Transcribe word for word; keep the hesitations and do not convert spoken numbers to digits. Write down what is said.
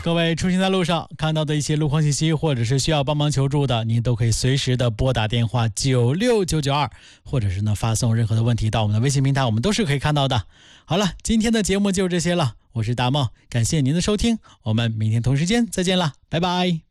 各位出行在路上看到的一些路况信息，或者是需要帮忙求助的，您都可以随时的拨打电话九六九九二，或者是呢发送任何的问题到我们的微信平台，我们都是可以看到的。好了，今天的节目就这些了，我是大梦，感谢您的收听，我们明天同时间再见了，拜拜。